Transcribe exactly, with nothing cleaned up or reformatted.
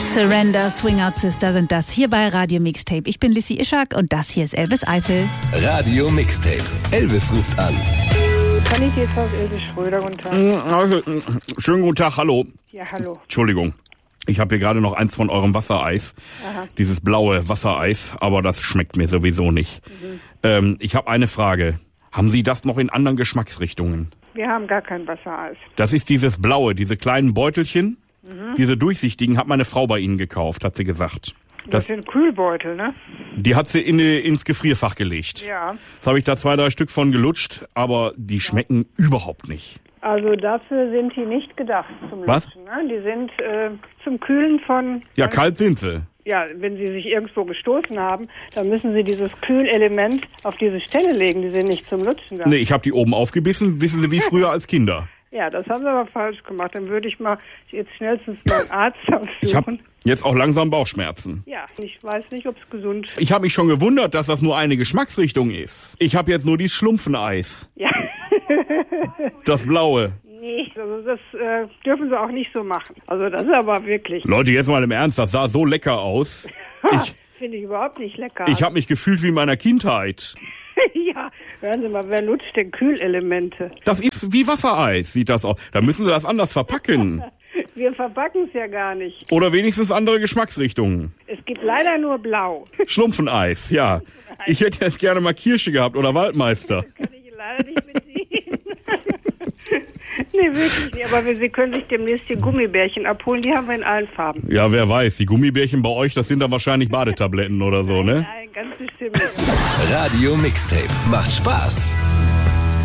Surrender, Swing Out Sister sind das hier bei Radio Mixtape. Ich bin Lissy Ischak und das hier ist Elvis Eifel. Radio Mixtape. Elvis ruft an. Kann ich jetzt auf Elvis Schröder guten Tag? Schönen guten Tag, hallo. Ja, hallo. Entschuldigung. Ich habe hier gerade noch eins von eurem Wassereis. Aha. Dieses blaue Wassereis, aber das schmeckt mir sowieso nicht. Mhm. Ähm, ich habe eine Frage. Haben Sie das noch in anderen Geschmacksrichtungen? Wir haben gar kein Wassereis. Das ist dieses blaue, diese kleinen Beutelchen. Mhm. Diese durchsichtigen hat meine Frau bei Ihnen gekauft, hat sie gesagt. Das, das sind Kühlbeutel, ne? Die hat sie in, ins Gefrierfach gelegt. Ja. Jetzt habe ich da zwei, drei Stück von gelutscht, aber die schmecken ja. überhaupt nicht. Also dafür sind die nicht gedacht zum Lutschen. Was? Ne? Die sind äh, zum Kühlen von... Ja, kalt sind sie. Ja, wenn Sie sich irgendwo gestoßen haben, dann müssen Sie dieses Kühlelement auf diese Stelle legen. Die sind nicht zum Lutschen da. Nee, ich habe die oben aufgebissen, wissen Sie, wie früher als Kinder. Ja, das haben Sie aber falsch gemacht. Dann würde ich mal jetzt schnellstens mal einen Arzt aufsuchen. Ich habe jetzt auch langsam Bauchschmerzen. Ja, ich weiß nicht, ob es gesund ist. Ich habe mich schon gewundert, dass das nur eine Geschmacksrichtung ist. Ich habe jetzt nur dieses Schlumpfeneis. Ja. Das blaue. Nee, also das äh, dürfen Sie auch nicht so machen. Also das ist aber wirklich... Leute, jetzt mal im Ernst, das sah so lecker aus. Ich finde ich überhaupt nicht lecker. Ich habe mich gefühlt wie in meiner Kindheit. Ja, hören Sie mal, wer lutscht denn Kühlelemente? Das ist wie Wassereis, sieht das aus. Da müssen Sie das anders verpacken. Wir verpacken es ja gar nicht. Oder wenigstens andere Geschmacksrichtungen. Es gibt leider nur blau. Schlumpfeneis, ja. Ich hätte jetzt gerne mal Kirsche gehabt oder Waldmeister. Kann ich leider nicht mit Ihnen. Nee, wirklich nicht. Aber Sie können sich demnächst die Gummibärchen abholen. Die haben wir in allen Farben. Ja, wer weiß. Die Gummibärchen bei euch, das sind dann wahrscheinlich Badetabletten oder so, ne? Nein, ganz bestimmt. Radio Mixtape. Macht Spaß.